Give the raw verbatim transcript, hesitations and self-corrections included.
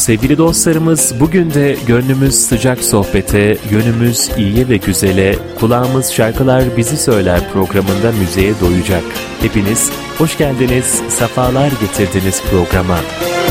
Sevgili dostlarımız, bugün de gönlümüz sıcak sohbete, yönümüz iyiye ve güzele, kulağımız şarkılar bizi söyler programında müziğe doyacak. Hepiniz hoş geldiniz, sefalar getirdiniz programa.